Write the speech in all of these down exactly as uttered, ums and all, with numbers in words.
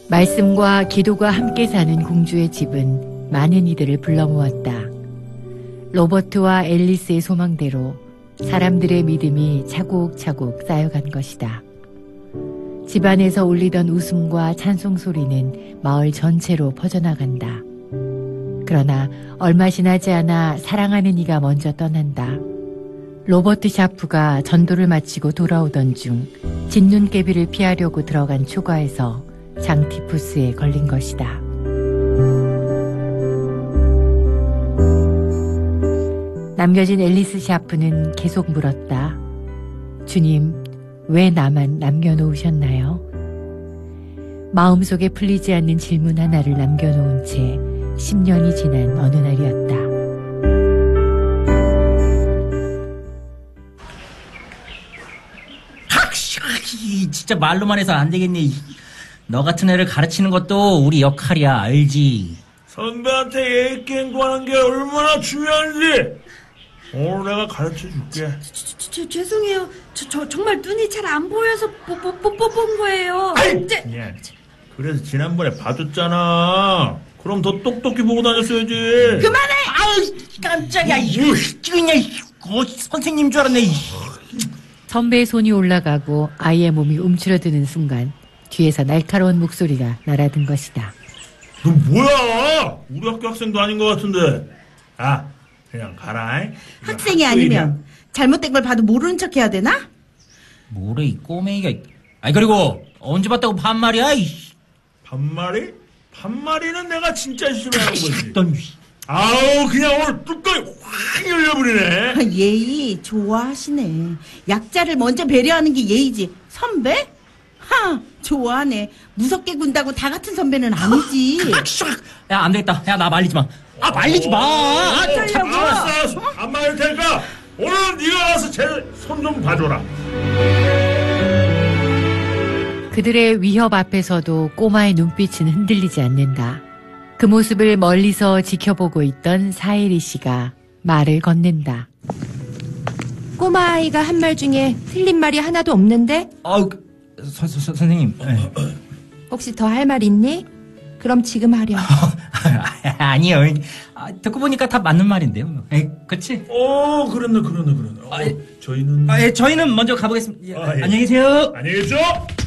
말씀과 기도가 함께 사는 공주의 집은 많은 이들을 불러 모았다. 로버트와 앨리스의 소망대로 사람들의 믿음이 차곡차곡 쌓여간 것이다. 집안에서 울리던 웃음과 찬송 소리는 마을 전체로 퍼져나간다. 그러나 얼마 지나지 않아 사랑하는 이가 먼저 떠난다. 로버트 샤프가 전도를 마치고 돌아오던 중 진눈깨비를 피하려고 들어간 초가에서 장티푸스에 걸린 것이다. 남겨진 앨리스 샤프는 계속 물었다. 주님, 왜 나만 남겨놓으셨나요? 마음속에 풀리지 않는 질문 하나를 남겨놓은 채 십 년이 지난 어느 날이었다. 이 진짜 말로만 해서 안 되겠네. 너 같은 애를 가르치는 것도 우리 역할이야, 알지? 선배한테 예의 있게 행동하는 게 얼마나 중요한지 오늘 내가 가르쳐줄게. 죄송해요. 저, 저 정말 눈이 잘 안 보여서 못, 못, 못 본 거예요. 아이, 예. 그래서 지난번에 봐줬잖아. 그럼 더 똑똑히 보고 다녔어야지. 그만해! 아유, 깜짝이야. 그냥 어, 선생님 줄 알았네. 선배의 손이 올라가고 아이의 몸이 움츠러드는 순간 뒤에서 날카로운 목소리가 날아든 것이다. 너 뭐야? 우리 학교 학생도 아닌 것 같은데. 아, 그냥 가라. 학생이 아니면 잘못된 걸 봐도 모르는 척 해야 되나? 뭐래 이 꼬맹이가. 아니 그리고 언제 봤다고 반말이야? 반말이? 반말이는 내가 진짜 싫어하는 거지. 넌... 아우 그냥 오늘 뚜껑이 확 열려버리네. 예의 좋아하시네. 약자를 먼저 배려하는 게 예의지. 선배? 하, 좋아하네. 무섭게 군다고 다 같은 선배는 아니지. 야, 안 되겠다. 야, 나 말리지 마. 아, 말리지 마. 아, 알았어, 알았어. 안 말릴 테니까 오늘은 네가 가서 제 손 좀 봐줘라. 그들의 위협 앞에서도 꼬마의 눈빛은 흔들리지 않는다. 그 모습을 멀리서 지켜보고 있던 사이리 씨가 말을 건넨다. 꼬마아이가 한 말 중에 틀린 말이 하나도 없는데? 어, 서, 서, 서, 선생님. 혹시 더 할 말 있니? 그럼 지금 하렴. 아니요. 아, 듣고 보니까 다 맞는 말인데요. 에, 그치? 어, 그랬네, 그랬네, 그랬네. 어, 아, 예. 저희는. 아, 예, 저희는 먼저 가보겠습니다. 아, 예. 안녕히 계세요. 안녕히 계세요.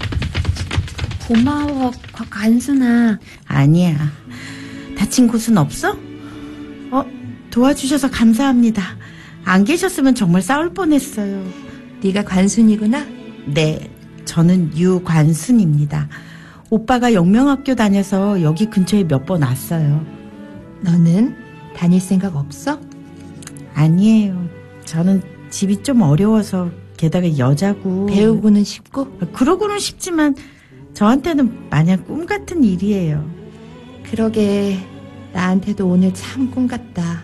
고마워, 관순아. 아니야. 다친 곳은 없어? 어, 도와주셔서 감사합니다. 안 계셨으면 정말 싸울 뻔했어요. 네가 관순이구나? 네, 저는 유관순입니다. 오빠가 영명학교 다녀서 여기 근처에 몇 번 왔어요. 너는 다닐 생각 없어? 아니에요. 저는 집이 좀 어려워서 게다가 여자고. 배우고는 싶고? 그러고는 싶지만 저한테는 마냥 꿈 같은 일이에요. 그러게 나한테도 오늘 참 꿈 같다.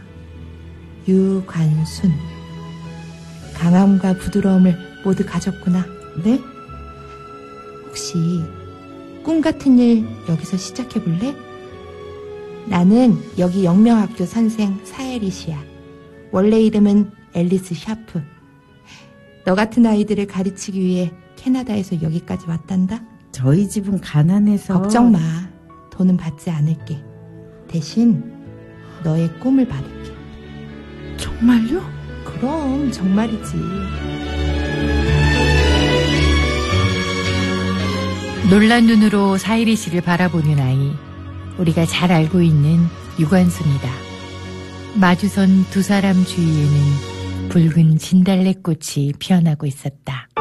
유관순. 강함과 부드러움을 모두 가졌구나. 네? 혹시 꿈 같은 일 여기서 시작해볼래? 나는 여기 영명학교 선생 사에리시야. 원래 이름은 앨리스 샤프. 너 같은 아이들을 가르치기 위해 캐나다에서 여기까지 왔단다. 저희 집은 가난해서. 걱정 마. 돈은 받지 않을게. 대신 너의 꿈을 받을게. 정말요? 그럼 정말이지. 놀란 눈으로 사이리 씨를 바라보는 아이, 우리가 잘 알고 있는 유관순이다. 마주선 두 사람 주위에는 붉은 진달래꽃이 피어나고 있었다.